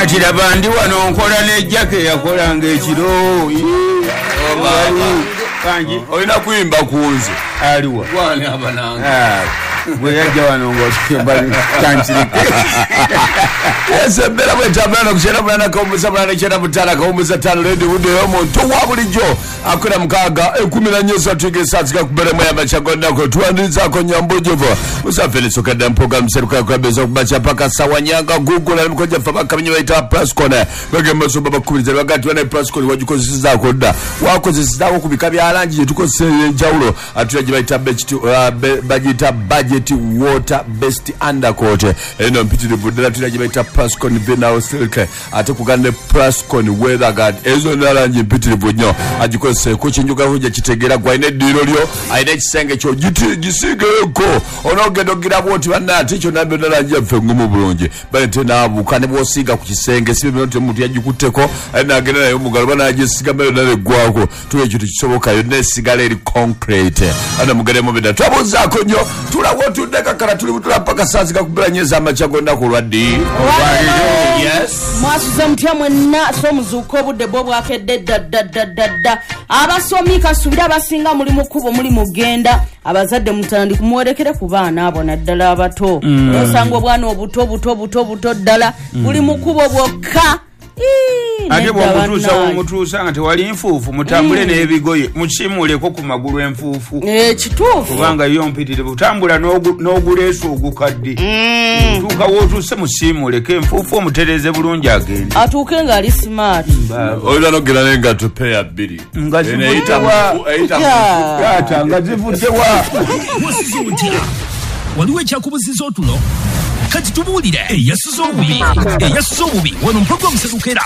kati laba ndi wano nkola n'ejjake yakolanga ekiro kanji olina kuyimba kunze aliwa wani abananga bwe yajja wano ng'otanzirike esembera bwetambulana kukyenda mulana kawumbuza mulana kyenda mutala kawumbuza ttano ledi buddeyo omuntu wa bulijjo akola mukaaga 14 esaatika kuberemu yamakyagonnako tuwandirizako nyambojova musafenisokadde mpoga muserukakabeza okubaca paka sawa nyanga gugula nemukojaffe bakaminyi bayita plascon begembasoba bakubiriza bagati wana plascon wagikozesezako dda wakozesezako ku bika bya langi gyetukozesa enjawulo atula gye bayita bagiyita budget water best undercoat eno mpitirivu ddala tula gye bayita plascon vinyl silk ate kugana plascon weather guard ezo nalangi mpitirivu nnyo agikozeseeko kyenjogako gyekitegeera gwalina eddiiro lyo alina ekisenge kyo gisigeeko onoogenda ogira bwoti banna ate ekyo nabyo nalangi yaffe ngumu bulungi balete naabuuka ne bwosiiga ku kisenge si bino temuntu yagikutteko ali naagenda naye omugalo banagyesigamayo naleggwako tuba ekyo tekisoboka yonna esigala eri concrete ana mugeremu beda twabuuzaako nnyo tulawo tudde kakala tuli butula paka saazi gakuberanyeza amakya gonna ku lwaddi mwasuze mutya mwenna so omuzuuka obudde bwo bwakedde ddaddaddadda abasomi kasuubira abasinga muli mu kkubo muli mugenda abazadde mutandi kumuwerekere ku baana abo naddala abato osanga obwana obuto ddala buli mu kkubo bwokka ate bwomutuusa nga tewali nfuufu mutambule n'ebigoye mukimuleko ku magulu enfuufu kituufu kubanga yo mpitire butambula n'oguleesu ogukadde tuuka wootuuse musiimuleko enfuufu omutereze bulungi agende atuuke ng'ali smart olina nogera naye nga tupeya bbiri nga zivuddewa nga zivuddewa waliwo ekyakubuziza otulo kati tubuulire eyasuza obubi wano mpaka omuserukera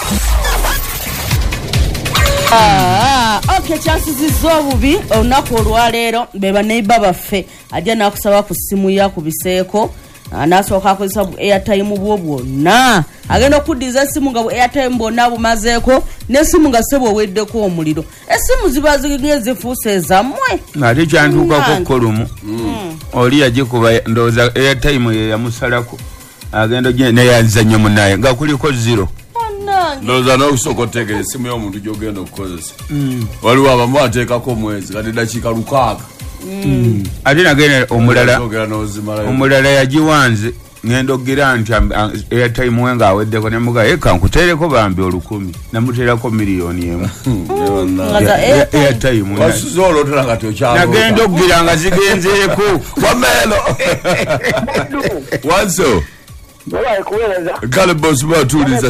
kyasuzizza obubi olunaku olwaleero be baneiba baffe ajja nakusaba ku ssimu yakubiseeko nasooka akozesa bu airtime bwo bwonna agenda okuddiza essimu nga bu airtime bwonna bumazeeko n'essimu nga sebo oweddeko omuliro essimu ziba zifuuse ezammwe ate kyantuukako kolumu oli yagikuba ndowooza airtime ye yamusalako agenda neyazannyo munaye nga kuliko 0 ndowooza n'okusooka oteekera essimu y'omuntu gy'ogenda okukozesa waliwo abamu ateekako omwezi kati dakiika 6 ate nagenda omulala yagiwanze ngenda ogira nti airtime we ng'aweddeko nemuga kankuteereko bambi 100 namuteerako miliyoni 1 airtime nagenda okugira nga zigenzeeko wamelo wanso kale bosi batuuliza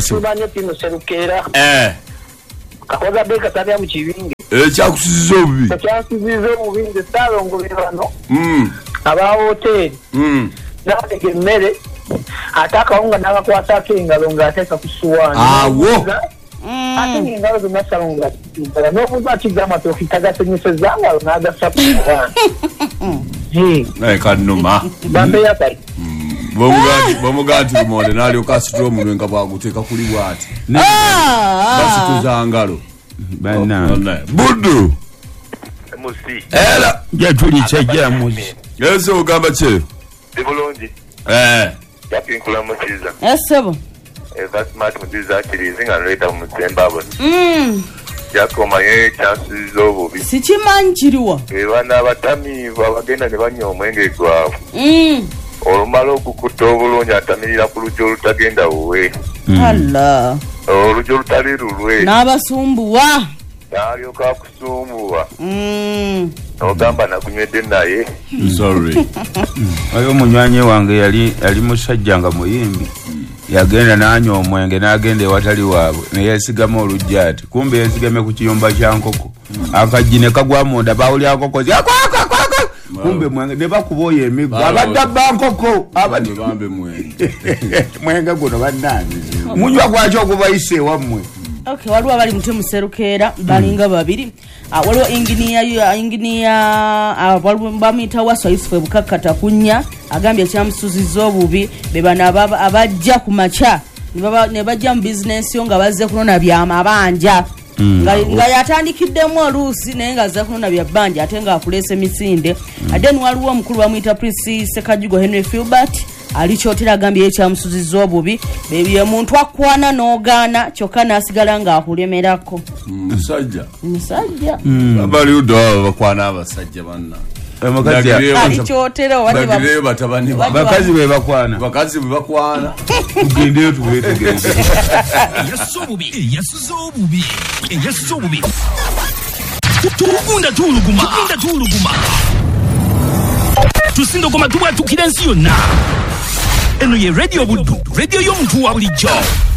kakoza beka tabya mu kibinge ekyakusiziza obubi nge saalongole bano aba hoteri n'ateka emmere ate akawunga n'akakwatako engalo ng'ateeka ku suwaani awo ate ng'engalo zonna salonga ddala n'obuuza akiga amatooki tagasenyeseza ngalo n'agassa ku suwaani kanuma bambeya kali bomugaa nti lumonde n'alyoka asitula omunwe nga bwaguteeka kuli bw'ati basituza ngalo buddu era gyetuli kyejjamuzi ese ogamba kye bulungi yakinkula musiza esebo smart mudiza kirizi nga noleta mu Zimbabwe yakomanye chances obubi sikimanyi kiriwa bana abatamiivu abagenda ne banywa omwenge gwabwe olumala okukutta obulungi atamirira ku lujja olutagenda wuwe alla olujja olutali lulwe n'abasumbuwa n'alyoka akusumbuwa ogamba nakunywedde naye sorry oyo munywanyi wange yali musajja nga muyimbi yagenda n'anywa omwenge n'agenda ewatali waabwe neyesigama olujja ati kumbe yesigame ku kiyumba kya nkoko akajji ne kagwa munda bawulya nkoko kumbe mwenge ne bakuba oyo emiggo abadda bankoko bambe mwenge guno bannange munywa gwaki ogubayise ewammwe okay waliwo abali mutemu serukeera balinga babiri waliwo inginiya waliwo bamuyita Waswa Yusufu Bukakkata kunya agambye ekyamusuzizza obubi be bano abajja ku makya ne bajja mu bizinensi yo nga bazze kunona byamabanja nga yatandikiddemu oluusi naye nga azze kunona byabbanja ate nga akulesa emisinde ate waliwo omukulu bamuyita Prince Sekajugo Henry Filbert alikyotera agambye ekyamusuzizza obubi bye muntu akwana n'ogaana kyokka n'asigala ng'akulemerako. Musajja abaliuddo bakwana abasajja banna alikyotera bakazi be bakwana tugendeyo tubeetegereze. eyasuza obubi tugunda tuluguma tusindogoma tubwatukira ensi yonna. Eno ye Radio Buddu, radio y'omuntu wa bulijjo.